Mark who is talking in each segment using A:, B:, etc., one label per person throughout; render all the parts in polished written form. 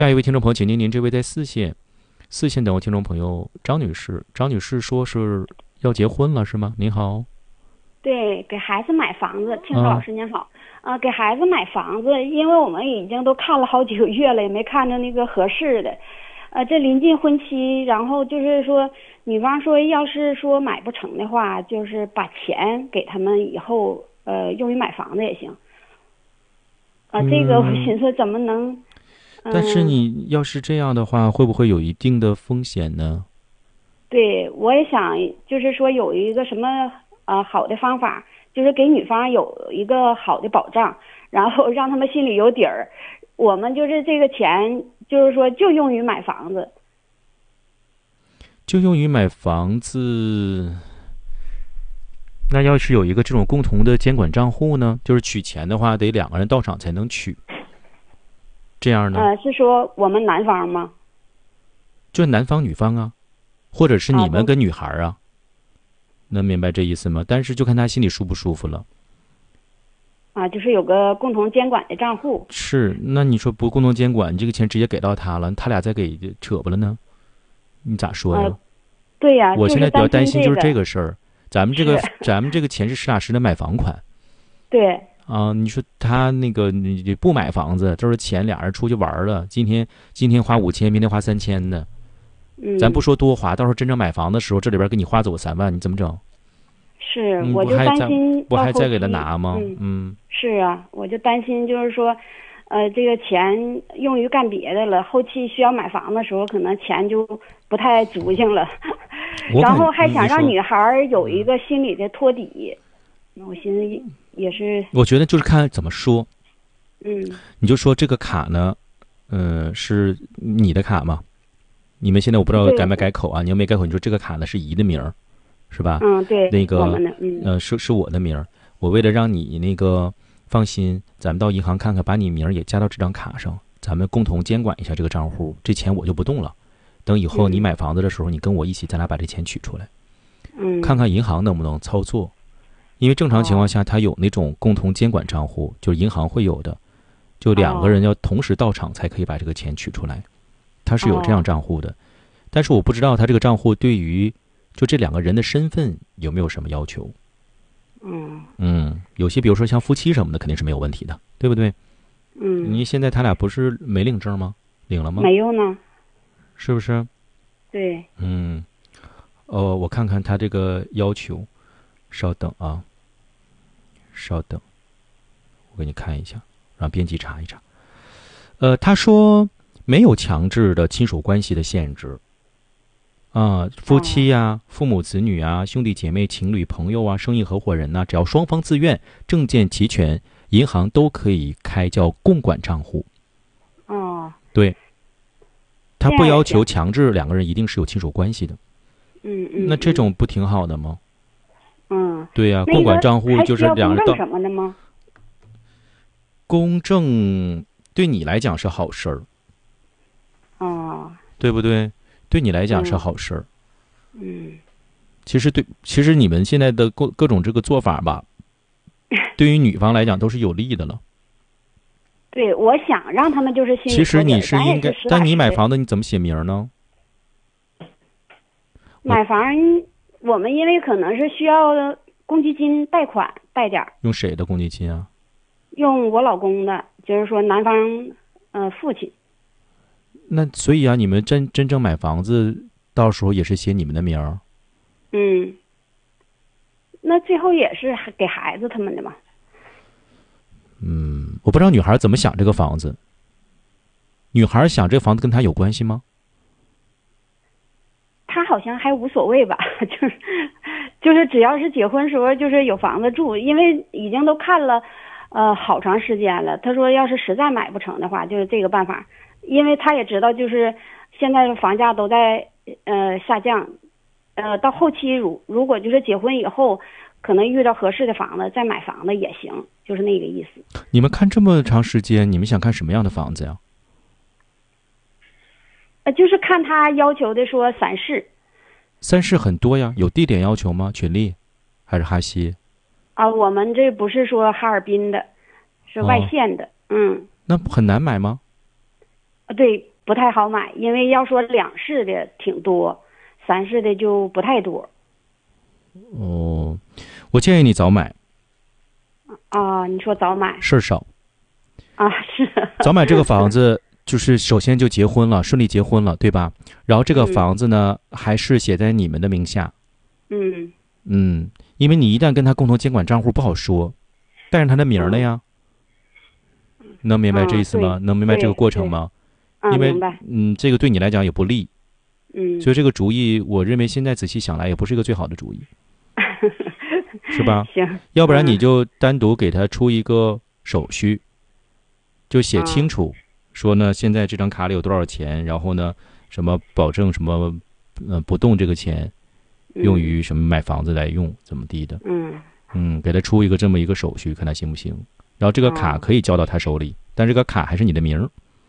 A: 下一位听众朋友，请您这位在四线等我听众朋友张女士，张女士说是要结婚了是吗？您好。
B: 对，给孩子买房子，听说老师您好，给孩子买房子，因为我们已经都看了好几个月了，也没看着那个合适的，这临近婚期，然后就是说，女方说要是说买不成的话，就是把钱给他们以后，用于买房子也行，这个我寻思怎么能，
A: 但是你要是这样的话，会不会有一定的风险呢？
B: 对，我也想就是说有一个什么好的方法，就是给女方有一个好的保障，然后让他们心里有底儿。我们就是这个钱，就是说就用于买房子，
A: 就用于买房子。那要是有一个这种共同的监管账户呢？就是取钱的话，得两个人到场才能取。这样呢？
B: 是说我们男方吗？
A: 就男方女方啊，或者是你们跟女孩啊，能明白这意思吗？但是就看他心里舒不舒服了。
B: 就是有个共同监管的账户。
A: 是，那你说不共同监管，你这个钱直接给到他了，他俩再给扯不了呢？你咋说呀？
B: 对呀，
A: 我现在比较担心就是
B: 这
A: 个事儿。咱们这个钱是实打实的买房款。
B: 对。
A: 你说他那个你不买房子，都是钱俩人出去玩了，今天花5000，明天花3000的。咱不说多花，到时候真正买房的时候，这里边给你花走3万，你怎么整？
B: 是，我就担心
A: 不还再给他拿吗？
B: 是啊，我就担心就是说，这个钱用于干别的了，后期需要买房的时候，可能钱就不太足性了。然后还想让女孩有一个心理的托底，我寻思也是。
A: 我觉得就是看怎么说。你就说这个卡呢，是你的卡吗？你们现在我不知道改没改口啊？你要没改口，你说这个卡呢是姨的名儿，是吧？
B: 对。
A: 那个是我的名儿。我为了让你那个放心，咱们到银行看看，把你名儿也加到这张卡上，咱们共同监管一下这个账户。这钱我就不动了，等以后你买房子的时候，你跟我一起，咱俩把这钱取出来。看看银行能不能操作，因为正常情况下，它有那种共同监管账户，就是银行会有的，就两个人要同时到场才可以把这个钱取出来。他是有这样账户的，但是我不知道他这个账户对于就这两个人的身份有没有什么要求。有些比如说像夫妻什么的肯定是没有问题的，对不对？你现在他俩不是没领证吗？领了吗？
B: 没有呢。
A: 是不是？
B: 对。
A: 我看看他这个要求，稍等啊，稍等，我给你看一下，让编辑查一查。他说没有强制的亲属关系的限制。夫妻呀、父母子女啊、兄弟姐妹、情侣、朋友啊、生意合伙人呐，只要双方自愿、证件齐全，银行都可以开叫共管账户。对，他不要求强制两个人一定是有亲属关系的。那这种不挺好的吗？对呀，共管账户就是两人到。
B: 什么的吗？
A: 公证对你来讲是好事儿。对不对？对你来讲是好事儿。其实你们现在的各种这个做法吧，对于女方来讲都是有利的了。
B: 对，我想让他们就是心里。
A: 其实你是应该，但你买房子你怎么写名呢？
B: 买房，我们因为可能是需要公积金贷款贷点。
A: 用谁的公积金啊？
B: 用我老公的，就是说男方父亲。
A: 那所以啊，你们真正买房子，到时候也是写你们的名儿。
B: 那最后也是给孩子他们的嘛。
A: 我不知道女孩怎么想这个房子。女孩想这个房子跟她有关系吗？
B: 她好像还无所谓吧，就是只要是结婚时候就是有房子住，因为已经都看了好长时间了。她说要是实在买不成的话，就是这个办法。因为他也知道，就是现在的房价都在下降，到后期如果就是结婚以后，可能遇到合适的房子再买房子也行，就是那个意思。
A: 你们看这么长时间，你们想看什么样的房子呀？
B: 就是看他要求的说3室。
A: 3室很多呀，有地点要求吗？群力还是哈西？
B: 我们这不是说哈尔滨的，是外县的。
A: 那很难买吗？
B: 对， 不太好买，因为要说2室的挺多，3室的就不太多。
A: 哦，我建议你早买。
B: 啊，你说早买
A: 事儿少
B: 啊？是
A: 早买这个房子，就是首先就结婚了，顺利结婚了，对吧？然后这个房子呢，还是写在你们的名下。因为你一旦跟他共同监管账户不好说，带上他的名儿了呀。能明白这意思吗？能明白这个过程吗？因为这个对你来讲也不利。所以这个主意，我认为现在仔细想来，也不是一个最好的主意。是吧？
B: 行，
A: 要不然你就单独给他出一个手续，就写清楚，说呢，现在这张卡里有多少钱，然后呢，什么保证什么，不动这个钱，用于什么买房子来用，怎么地的。给他出一个这么一个手续，看他行不行。然后这个卡可以交到他手里，但这个卡还是你的名儿。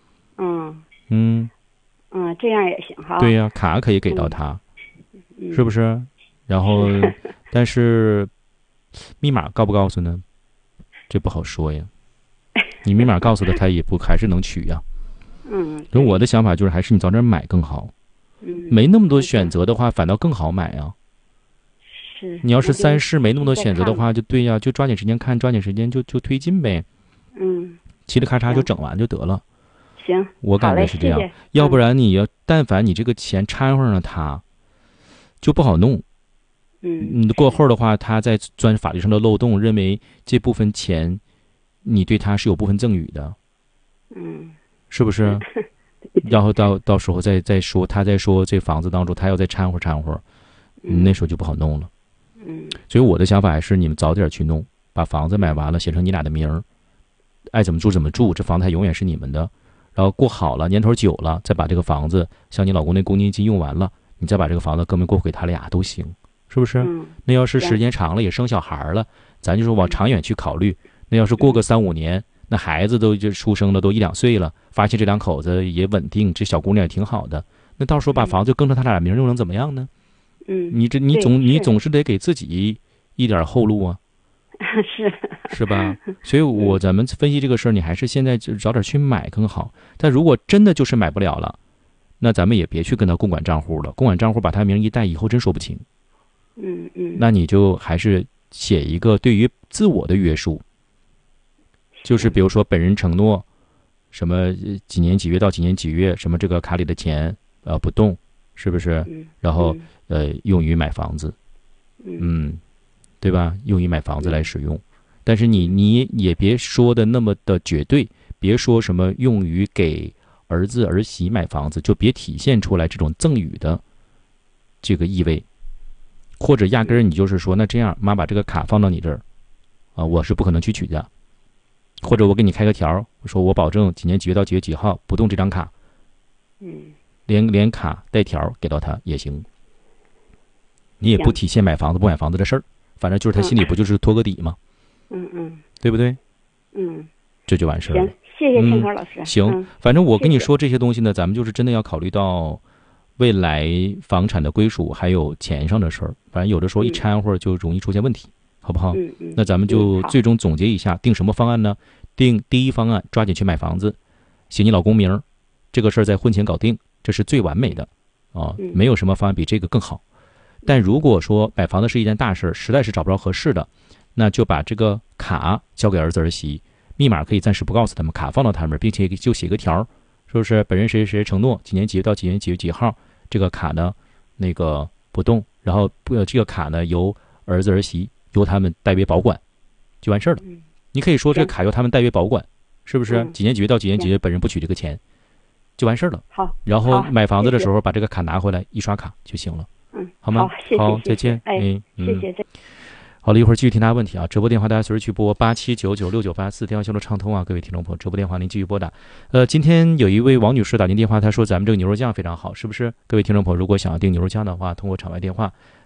B: 这样也行哈。
A: 对呀，卡可以给到他，是不是？然后，但是密码告不告诉呢？这不好说呀。你密码告诉他也不还是能取呀。所以我的想法就是，还是你早点买更好。没那么多选择的话，反倒更好买啊。你要是3室没那么多选择的话，就对呀，就抓紧时间看，抓紧时间就推进呗。嘁哩咔嚓就整完就得了。
B: 行，
A: 我感觉是这样。
B: 谢谢。
A: 要不然你要但凡你这个钱掺和上了他，就不好弄。过后的话，他再钻法律上的漏洞，认为这部分钱你对他是有部分赠与的。是不是？然后到时候再说，他再说这房子当中他要再掺和，那时候就不好弄了。所以我的想法还是你们早点去弄，把房子买完了，写成你俩的名儿，爱怎么住怎么住，这房子还永远是你们的。然后过好了，年头久了，再把这个房子，像你老公那公积金用完了，你再把这个房子更名过户给他俩都行，是不是？那要是时间长了也生小孩了，咱就说往长远去考虑。那要是过个3-5年，那孩子都就出生了，都1-2岁了，发现这2口子也稳定，这小姑娘也挺好的，那到时候把房子更成他俩名又能怎么样呢？你总是得给自己一点后路啊。是吧？所以咱们分析这个事儿，你还是现在就早点去买更好。但如果真的就是买不了了，那咱们也别去跟他共管账户了。共管账户把他名一带，以后真说不清。那你就还是写一个对于自我的约束，就是比如说本人承诺什么几年几月到几年几月，什么这个卡里的钱不动，是不是？然后用于买房子，对吧？用于买房子来使用。但是你也别说的那么的绝对，别说什么用于给儿子儿媳买房子，就别体现出来这种赠与的这个意味，或者压根儿你就是说，那这样妈把这个卡放到你这儿我是不可能去取的，或者我给你开个条，说我保证几年几月到几月几号不动这张卡，连卡带条给到他也行。你也不体现买房子不买房子的事儿，反正就是他心里不就是托个底吗？对不对？这就完事儿了。
B: 行，谢谢天科老师。
A: 行，反正我跟你说这些东西呢，咱们就是真的要考虑到未来房产的归属，还有钱上的事儿。反正有的时候一掺和就容易出现问题，好不好？那咱们就最终总结一下，定什么方案呢？定第一方案，抓紧去买房子，写你老公名，这个事儿在婚前搞定，这是最完美的没有什么方案比这个更好。但如果说买房子是一件大事，实在是找不着合适的，那就把这个卡交给儿子儿媳，密码可以暂时不告诉他们，卡放到他们，并且就写个条，是不是？本人谁谁谁承诺几年几月到几年几月几号，这个卡呢那个不动，然后这个卡呢由儿子儿媳由他们代为保管，就完事儿了。你可以说这个卡由他们代为保管，是不是？几年几月到几年几月，本人不取这个钱，就完事儿了。
B: 好，
A: 然后买房子的时候把这个卡拿回来，一刷卡就行了。好吗？好，再见。
B: 谢谢。
A: 好了，一会儿继续听大家问题啊！直播电话大家随时去拨87996984，电话线路畅通啊！各位听众朋友，直播电话您继续拨打。今天有一位王女士打进电话，她说咱们这个牛肉酱非常好，是不是？各位听众朋友，如果想要订牛肉酱的话，通过场外电话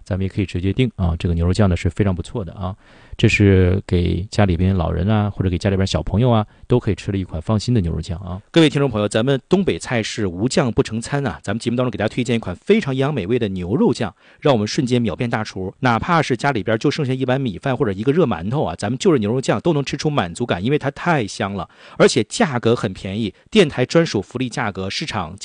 A: 咱们也可以直接订啊。这个牛肉酱呢是非常不错的啊，这是给家里边老人啊，或者给家里边小朋友啊，都可以吃了一款放心的牛肉酱啊。各位听众朋友，咱们东北菜是无酱不成餐啊，咱们节目当中给大家推荐一款非常营养美味的牛肉酱，让我们瞬间秒变大厨。哪怕是家里边就剩下一碗米饭或者一个热馒头啊，咱们就着牛肉酱都能吃出满足感，因为它太香了，而且价格很便宜，电台专属福利价格，市场